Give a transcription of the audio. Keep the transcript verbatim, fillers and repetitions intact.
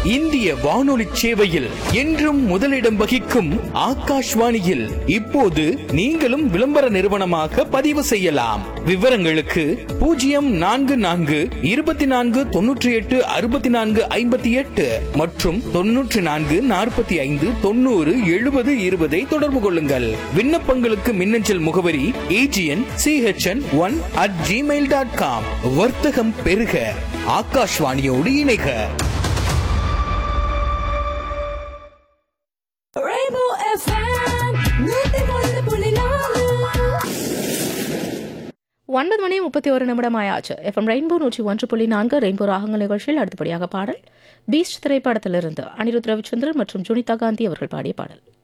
இந்திய வானொலி சேவையில் என்றும் முதலிடம் வகிக்கும் ஆகாஷ்வாணியில் இப்போது நீங்களும் விளம்பர நிறுவனமாக பதிவு செய்யலாம். விவரங்களுக்கு பூஜ்ஜியம் நான்கு நான்கு இருபத்தி நான்கு தொன்னூற்றி எட்டு அறுபத்தி நான்கு ஐம்பத்தி எட்டு மற்றும் தொன்னூற்றி நான்கு நாற்பத்தி ஐந்து தொண்ணூறு எழுபது இருபதை தொடர்பு கொள்ளுங்கள். விண்ணப்பங்களுக்கு மின்னஞ்சல் முகவரி AGN CHN one at Gmail dot com. வர்த்தகம் பெருக, ஆகாஷ்வாணியோடு இணைக. ஒன்பது மணி முப்பத்தி ஒரு நிமிடம் ஆயாச்சு. எஃப்எம் ரெயின்போ நூற்றி ஒன்று புள்ளி நான்கு ரெயின்போ ராகங்கள் நிகழ்ச்சியில் அடுத்தபடியாக பாடல் பீஸ்ட் திரைப்படத்திலிருந்து அனிருத் ரவிச்சந்திரன் மற்றும் ஜுனிதா காந்தி அவர்கள் பாடிய பாடல்.